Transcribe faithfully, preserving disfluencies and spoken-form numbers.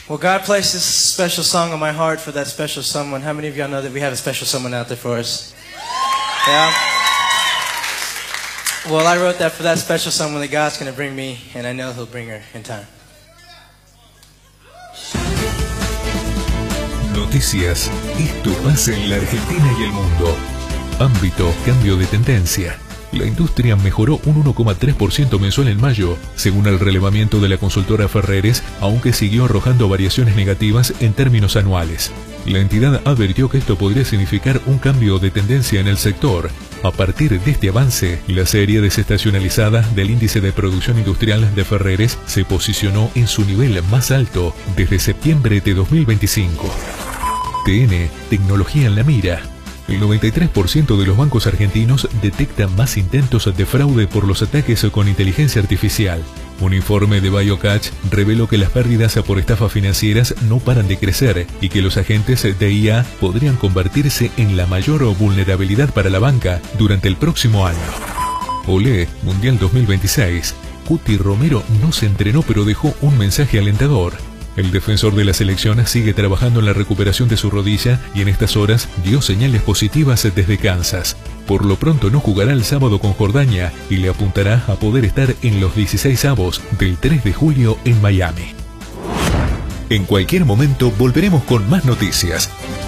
Well, God placed this special song on my heart for that special someone. How many of y'all know that we have a special someone out there for us? Yeah? Well, I wrote that for that special someone that God's going to bring me, and I know He'll bring her in time. Noticias. Esto pasa en la Argentina y el mundo. Ámbito, cambio de tendencia. La industria mejoró un uno coma tres por ciento mensual en mayo, según el relevamiento de la consultora Ferreres, aunque siguió arrojando variaciones negativas en términos anuales. La entidad advirtió que esto podría significar un cambio de tendencia en el sector. A partir de este avance, la serie desestacionalizada del índice de producción industrial de Ferreres se posicionó en su nivel más alto desde septiembre de dos mil veinticinco. T N, tecnología en la mira. El noventa y tres por ciento de los bancos argentinos detectan más intentos de fraude por los ataques con inteligencia artificial. Un informe de BioCatch reveló que las pérdidas por estafas financieras no paran de crecer y que los agentes de I A podrían convertirse en la mayor vulnerabilidad para la banca durante el próximo año. Olé, Mundial dos mil veintiséis. Cuti Romero no se entrenó pero dejó un mensaje alentador. El defensor de la selección sigue trabajando en la recuperación de su rodilla y en estas horas dio señales positivas desde Kansas. Por lo pronto no jugará el sábado con Jordania y le apuntará a poder estar en los dieciséis avos del tres de julio en Miami. En cualquier momento volveremos con más noticias.